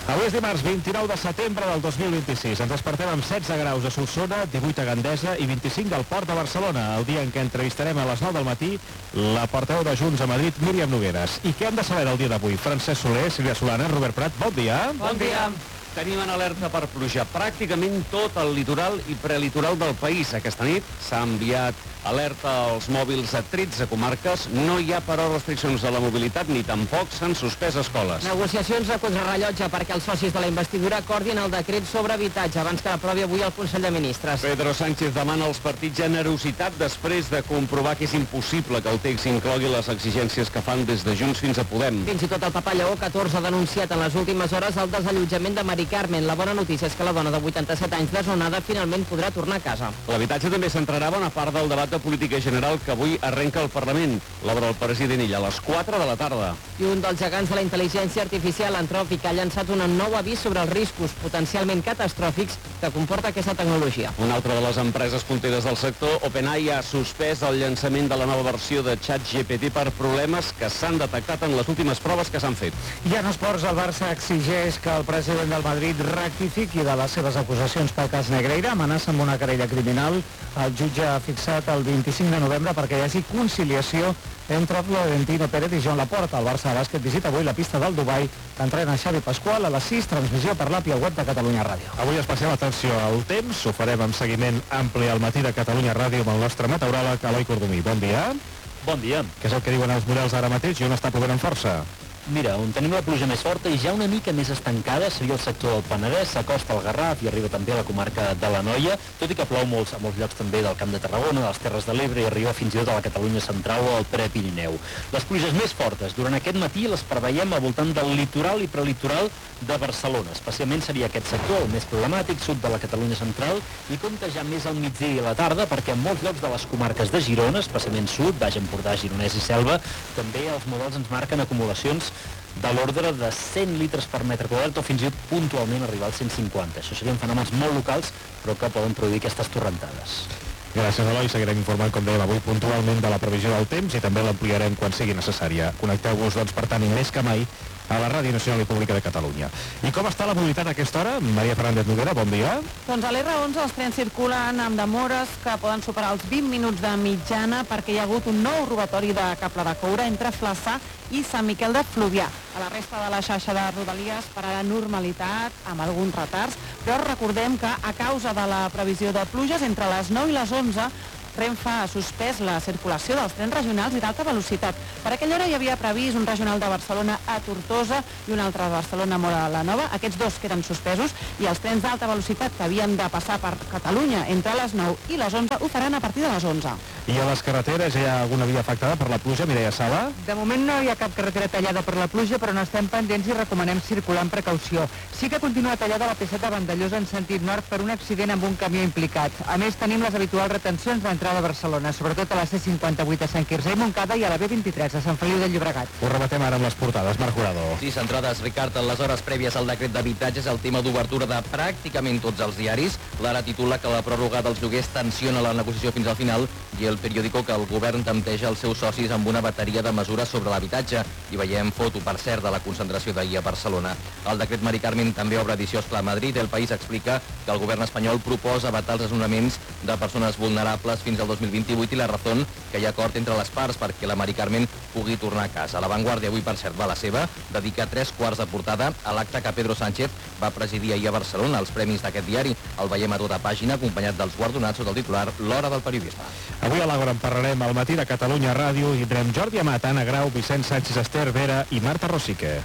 Avui és dimarts 29 de setembre del 2026. Ens despertem amb 16 graus a Solsona, 18 a Gandesa i 25 al Port de Barcelona. El dia en què entrevistarem a les 9 del matí la portaveu de Junts a Madrid, Míriam Nogueras. I què hem de saber del dia d'avui? Francesc Soler, Sílvia Solana, Robert Prat, bon dia. Bon dia. Tenim en alerta per pluja pràcticament tot el litoral i prelitoral del país. Aquesta nit s'ha enviat alerta als mòbils a 13 comarques. No hi ha, però, restriccions de la mobilitat ni tampoc s'han suspès escoles. Negociacions a contrarrellotge perquè els socis de la investidura acordin el decret sobre habitatge abans que l'aprovi avui el Consell de Ministres. Pedro Sánchez demana als partits generositat després de comprovar que és impossible que el text inclogui les exigències que fan des de Junts fins a Podem. Fins i tot el papa Lleó XIV ha denunciat en les últimes hores el desallotjament de Mari Carmen. La bona notícia és que la dona de 87 anys desnonada finalment podrà tornar a casa. L'habitatge també centrarà bona part del debat de política general que avui arrenca el Parlament. L'obre el president ell a les 4 de la tarda. I un dels gegants de la intel·ligència artificial, Anthropic, ha llançat un nou avís sobre els riscos potencialment catastròfics que comporta aquesta tecnologia. Una altra de les empreses punteres del sector, OpenAI, ha suspès el llançament de la nova versió de ChatGPT per problemes que s'han detectat en les últimes proves que s'han fet. I en esports, el Barça exigeix que el president del Madrid rectifiqui de les seves acusacions pel cas Negreira, amenaça amb una querella criminal. El jutge ha fixat el 25 de novembre perquè hi hagi conciliació entre Florentino Pérez i Joan Laporta. El Barça de bàsquet visita avui la pista del Dubai que entrena Xavi Pasqual a les 6, transmissió per l'API al web de Catalunya Ràdio. Avui especial atenció al temps, ho farem amb seguiment ampli al matí de Catalunya Ràdio amb el nostre meteoròleg Eloi Cordomí. Bon dia. Bon dia. Què és el que diuen els models ara mateix i on està plovent amb força? Mira, on tenim la pluja més forta i ja una mica més estancada seria el sector del Penedès, s'acosta al Garraf i arriba també a la comarca de l'Anoia, tot i que plou a molts llocs també del Camp de Tarragona, de les Terres de l'Ebre i arriba fins i tot a la Catalunya central o al Prepirineu. Les pluges més fortes durant aquest matí les preveiem al voltant del litoral i prelitoral de Barcelona. Especialment seria aquest sector, el més problemàtic, sud de la Catalunya central, i compta ja més al migdia i a la tarda perquè en molts llocs de les comarques de Girona, especialment sud, Baix Empordà, Gironès i Selva, també els models ens marquen acumulacions de l'ordre de 100 litres per metre quadrat o fins i tot puntualment arribar als 150. Això serien fenòmens molt locals, però que poden produir aquestes torrentades. Gràcies, Eloi. Seguirem informant, com dèiem avui, puntualment de la previsió del temps i també l'ampliarem quan sigui necessària. Connecteu-vos, doncs, per tant, i més que mai, a la Ràdio Nacional i Pública de Catalunya. I com està la mobilitat a aquesta hora? Maria Fernández Noguera, bon dia. Doncs a l'R11 els trens circulen amb demores que poden superar els 20 minuts de mitjana perquè hi ha hagut un nou robatori de cable de coure entre Flaçà i Sant Miquel de Fluvià. A la resta de la xarxa de Rodalies pararà normalitat amb alguns retards, però recordem que a causa de la previsió de pluges entre les 9 i les 11 Renfe ha suspès la circulació dels trens regionals i d'alta velocitat. Per aquella hora hi havia previst un regional de Barcelona a Tortosa i un altre de Barcelona a Móra la Nova. Aquests dos queden suspesos i els trens d'alta velocitat que havien de passar per Catalunya entre les 9 i les 11 ho faran a partir de les 11. I a les carreteres hi ha alguna via afectada per la pluja, Mireia Sala? De moment no hi ha cap carretera tallada per la pluja, però n'estem pendents i recomanem circular amb precaució. Sí que continua tallada la P7 de Vandellós en sentit nord per un accident amb un camió implicat. A més, tenim les habituals retencions d'entrada a Barcelona, sobretot a la C58 a Sant Quirze i Montcada i a la B23 a Sant Feliu de Llobregat. Ho remetem ara amb les portades. Marc Jurado. Sí, centrades, Ricard, en les hores prèvies al decret d'habitatge és el tema d'obertura de pràcticament tots els diaris. L'Ara titula que la pròrroga dels lloguers tensiona la negociació fins al final i el periòdico que el govern tempteja els seus socis amb una bateria de mesures sobre l'habitatge. I veiem foto, per cert, de la concentració d'ahir a Barcelona. El decret Mari Carmen també obre edició Esclar Madrid. El País explica que el govern espanyol proposa vetar els desnonaments de persones vulnerables fins al 2028 i La Razón que hi ha acord entre les parts perquè la Mari Carmen pugui tornar a casa. La Vanguardia, avui per cert va la seva, dedica 3 quarts de portada a l'acte que Pedro Sánchez va presidir ahir a Barcelona, els premis d'aquest diari. El veiem a tota pàgina, acompanyat dels guardonats sota el titular L'Hora del Periodisme. Avui a l'Àgora en parlarem al matí de Catalunya Ràdio i tindrem Jordi Amat, Anna Grau, Vicent Sánchez, Esther Vera i Marta Rosique.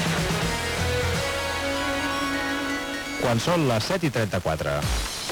Quan són les 7:34.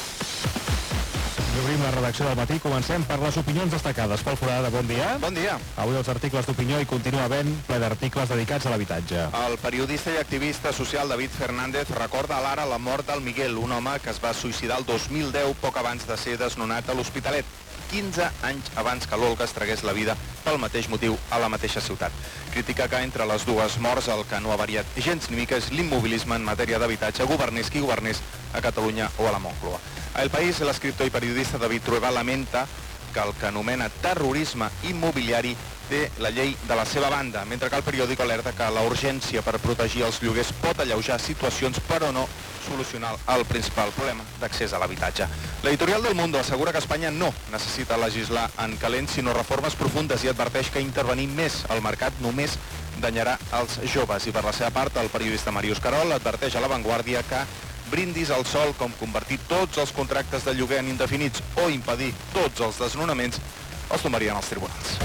Obrim la redacció del matí. Comencem per les opinions destacades. Pol Forada, bon dia. Bon dia. Avui els articles d'opinió i continua havent ple d'articles dedicats a l'habitatge. El periodista i activista social David Fernández recorda a l'Ara la mort del Miguel, un home que es va suïcidar el 2010 poc abans de ser desnonat a l'Hospitalet, 15 anys abans que l'Olga es tragués la vida pel mateix motiu a la mateixa ciutat. Critica que entre les dues morts el que no ha variat gens ni mica és l'immobilisme en matèria d'habitatge, governés qui governés a Catalunya o a la Moncloa. A El País, l'escriptor i periodista David Trueba lamenta que el que anomena terrorisme immobiliari té la llei de la seva banda, mentre que el periòdic alerta que la urgència per protegir els lloguers pot alleujar situacions, però no solucionar el principal problema d'accés a l'habitatge. L'editorial del Mundo assegura que Espanya no necessita legislar en calent, sinó reformes profundes, i adverteix que intervenir més al mercat només danyarà els joves. I per la seva part, el periodista Màrius Carol adverteix a La Vanguardia que brindis al sol com convertir tots els contractes de lloguer en indefinits o impedir tots els desnonaments els tomarien als tribunals.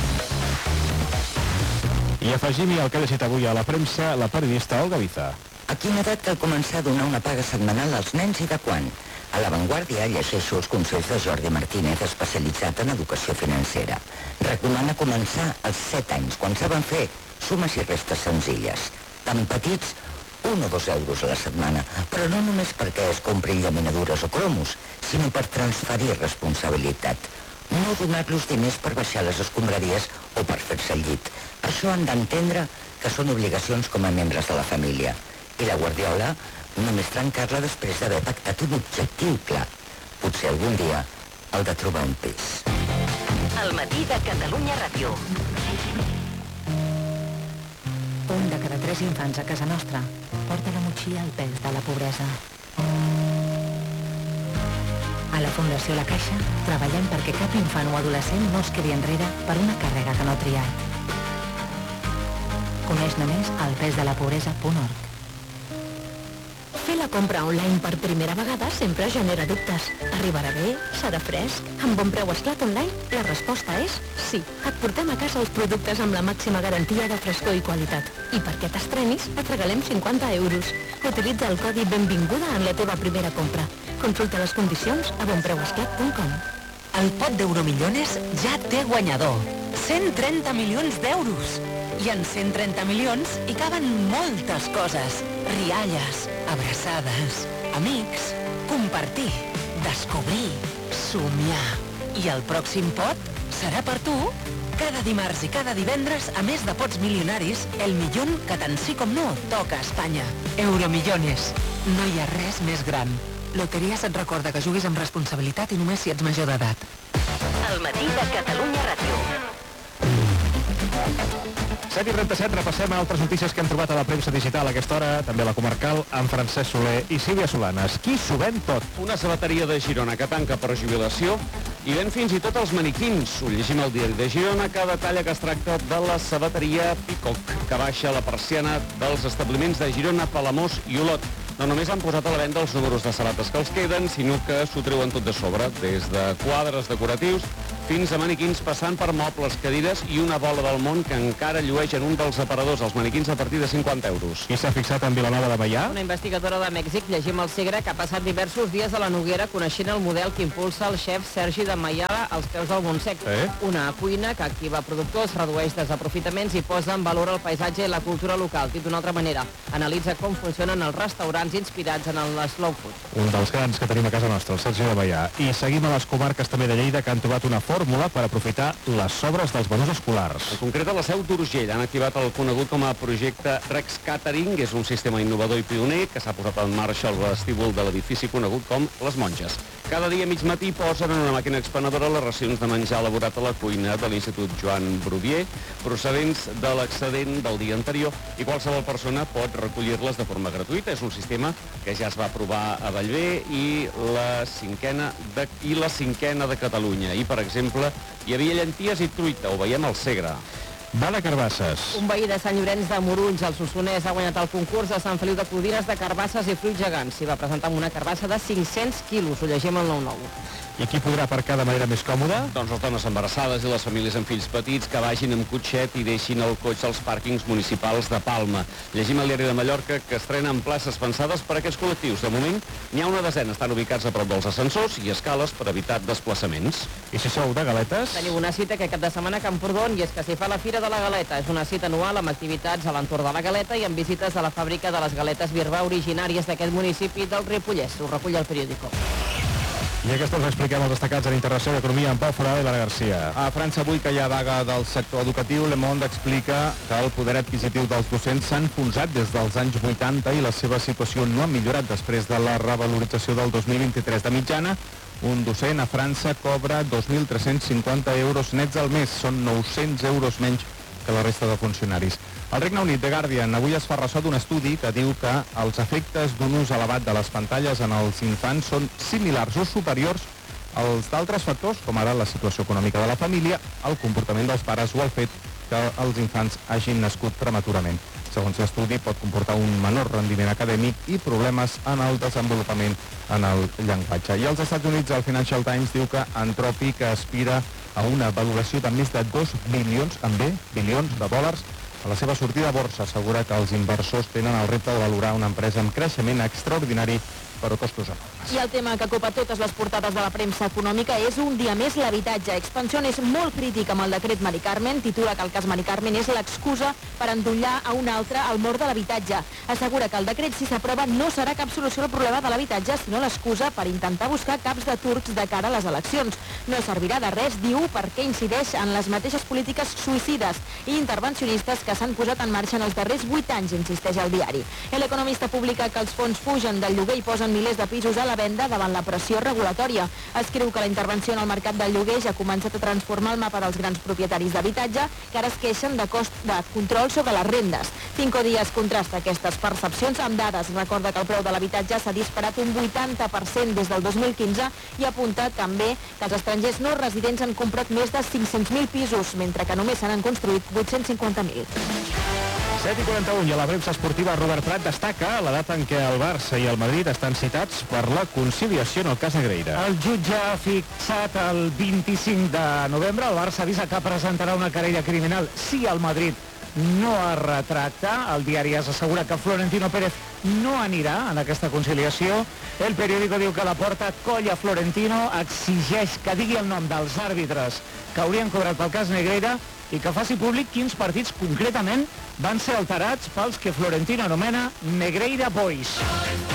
I afegim-hi el que ha llegit avui a la premsa la periodista Olga Viza. A quina edat cal començar a donar una paga setmanal als nens i de quan? A La Vanguardia llegeixo els consells de Jordi Martínez, especialitzat en educació financera. Recomana començar als 7 anys, quan saben fer sumes i restes senzilles. Tan petits, 1 o 2 euros a la setmana, però no només perquè es comprin llaminadures o cromos, sinó per transferir responsabilitat. No donar-los diners per baixar les escombraries o per fer-se el llit. Això han d'entendre que són obligacions com a membres de la família. I la Guardiola només trencar-la després d'haver pactat un objectiu clar. Potser algun dia el de trobar un pis. El matí de Catalunya Ràdio. Un de cada 3 infants a casa nostra porta la motxilla al pes de la pobresa. A la Fundació La Caixa treballem perquè cap infant o adolescent no es quedi enrere per una càrrega que no ha triat. Coneix-ne més al pesdelapobresa.org. Fer la compra online per primera vegada sempre genera dubtes. Arribarà bé? Serà fresc? Amb Bon Preu Esclat Online, la resposta és sí. Et portem a casa els productes amb la màxima garantia de frescor i qualitat. I perquè t'estrenis, et regalem 50 euros. Utilitza el codi Benvinguda en la teva primera compra. Consulta les condicions a bonpreuesclat.com. El pot d'Euromillones ja té guanyador. 130 milions d'euros. I en 130 milions hi caben moltes coses. Rialles, abraçades, amics, compartir, descobrir, somiar. I el pròxim pot serà per tu. Cada dimarts i cada divendres, a més de pots milionaris, el millón que tant sí com no toca a Espanya. Euromillones. No hi ha res més gran. Loteries et recorda que juguis amb responsabilitat i només si ets major d'edat. El matí de Catalunya Ràdio. 7:37, repassem altres notícies que hem trobat a la premsa digital a aquesta hora, també a la comarcal, amb Francesc Soler i Sílvia Solanes. Qui s'ho ven tot? Una sabateria de Girona que tanca per jubilació i ven fins i tot els maniquins. Ho llegim al diari de Girona, que detalla que es tracta de la sabateria Peacock, que baixa la persiana dels establiments de Girona, Palamós i Olot. No només han posat a la venda els números de sabates que els queden, sinó que s'ho treuen tot de sobre, des de quadres decoratius fins a maniquins, passant per mobles, cadires i una bola del món que encara llueix en un dels aparadors, els maniquins a partir de 50 euros. Qui s'ha fixat en Vilanova de Meià? Una investigadora de Mèxic, llegim al Segre, que ha passat diversos dies a la Noguera coneixent el model que impulsa el xef Sergi de Meià als peus del Montsec. Una cuina que activa productors, redueix desaprofitaments i posa en valor el paisatge i la cultura local. Dit d'una altra manera, analitza com funcionen els restaurants inspirats en el slow food. Un dels grans que tenim a casa nostra, el Sergi de Meià. I seguim a les comarques també de Lleida, que han trobat una fórmula per aprofitar les sobres dels menús escolars. En concret, a la Seu d'Urgell han activat el conegut com a projecte Rex Catering, que és un sistema innovador i pioner que s'ha posat en marxa al vestíbul de l'edifici conegut com Les Monges. Cada dia a mig matí posen en una màquina expenedora les racions de menjar elaborat a la cuina de l'Institut Joan Brudier, procedents de l'excedent del dia anterior, i qualsevol persona pot recollir-les de forma gratuïta. És un sistema que ja es va aprovar a Bellver i la cinquena de Catalunya. I, per exemple, hi havia llenties i truita, ho veiem al Segre. Va de carbasses. Un veí de Sant Llorenç de Morunys, al Solsonès, ha guanyat el concurs de Sant Feliu de Codines de carbasses i fruits gegants. S'hi va presentar amb una carbassa de 500 quilos, ho llegim al 9-9. I qui podrà aparcar de manera més còmoda? Doncs les dones embarassades i les famílies amb fills petits que vagin amb cotxet i deixin el cotxe als pàrquings municipals de Palma. Llegim al diari de Mallorca que estrenen places pensades per a aquests col·lectius. De moment, n'hi ha una desena. Estan ubicats a prop dels ascensors i escales per evitar desplaçaments. I si sou de galetes? Teniu una cita aquest cap de setmana a Camprodon, i és que s'hi fa la Fira de la Galeta. És una cita anual amb activitats a l'entorn de la galeta i amb visites a la fàbrica de les galetes Birbà, originàries d'aquest municipi del Ripollès. Ho recull el periòdico. I aquests us expliquem els destacats en Internació d'Economia amb Pau Forada i Lara Garcia. A França, avui que hi ha vaga del sector educatiu, Le Monde explica que el poder adquisitiu dels docents s'ha enfonsat des dels anys 80 i la seva situació no ha millorat després de la revalorització del 2023. De mitjana, Un docent a França cobra 2.350 euros nets al mes. Són 900 euros menys que la resta de funcionaris. Al Regne Unit, The Guardian avui es fa ressò d'un estudi que diu que els efectes d'un ús elevat de les pantalles en els infants són similars o superiors als d'altres factors, com ara la situació econòmica de la família, el comportament dels pares o el fet que els infants hagin nascut prematurament. Segons l'estudi, pot comportar un menor rendiment acadèmic i problemes en el desenvolupament en el llenguatge. I als Estats Units, el Financial Times diu que Anthropic aspira a una valoració de més de 2 bilions de dòlars a la seva sortida a borsa. Assegura que els inversors tenen el repte de valorar una empresa amb creixement extraordinari però costos enormes. I el tema que ocupa totes les portades de la premsa econòmica és un dia més l'habitatge. Expansión és molt crític amb el decret Mari Carmen, titula que el cas Mari Carmen és l'excusa per endollar a un altre el mort de l'habitatge. Assegura que el decret, si s'aprova, no serà cap solució al problema de l'habitatge, sinó l'excusa per intentar buscar caps de turcs de cara a les eleccions. No servirà de res, diu, perquè incideix en les mateixes polítiques suïcides i intervencionistes que s'han posat en marxa en els darrers 8 anys, insisteix el diari. L'economista publica que els fons fugen del lloguer i posen milers de pisos a la venda davant la pressió regulatòria. Escriu que la intervenció en el mercat del lloguer ja ha començat a transformar el mapa dels grans propietaris d'habitatge, que ara es queixen de cost de control sobre les rendes. Cinco Días contrasta aquestes percepcions amb dades. Recorda que el preu de l'habitatge s'ha disparat un 80% des del 2015 i apunta també que els estrangers no residents han comprat més de 500.000 pisos, mentre que només se n'han construït 850.000. 7:41 i a la premsa esportiva Robert Prat destaca la data en què el Barça i el Madrid estan citats per la conciliació en el cas Negreira. El jutge ha fixat el 25 de novembre. El Barça avisa que presentarà una querella criminal si el Madrid no es retracta. El diari AS assegura que Florentino Pérez no anirà en aquesta conciliació. El periòdico diu que la porta colla Florentino, exigeix que digui el nom dels àrbitres que haurien cobrat pel cas Negreira i que faci públic quins partits concretament van ser alterats pels que Florentino anomena Negreira Boys.